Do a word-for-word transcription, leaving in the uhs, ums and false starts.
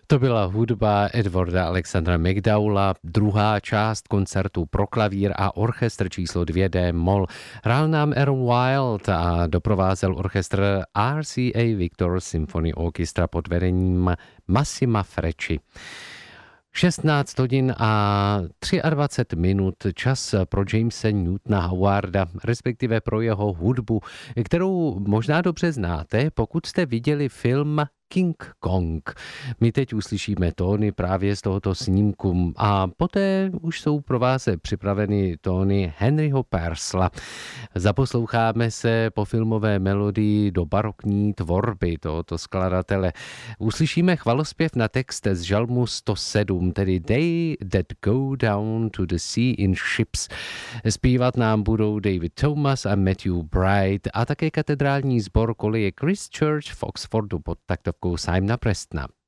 To byla hudba Edwarda Alexandra McDowella, druhá část koncertu pro klavír a orchestr číslo dvě D moll. Hrál nám Aaron Wild a doprovázel orchestr R C A Victor Symphony Orchestra pod vedením Massima Frecci. šestnáct hodin a dvacet tři minut, čas pro Jamese Newtona Howarda, respektive pro jeho hudbu, kterou možná dobře znáte, pokud jste viděli film King Kong. My teď uslyšíme tóny právě z tohoto snímku a poté už jsou pro vás připraveny tóny Henryho Purcella. Zaposloucháme se po filmové melodii do barokní tvorby tohoto skladatele. Uslyšíme chvalospěv na text z žalmu sto sedm, tedy They That Go Down to the Sea in Ships. Zpívat nám budou David Thomas a Matthew Bright a také katedrální sbor koleje Christ Church v Oxfordu pod taktovkou Simona Prestona.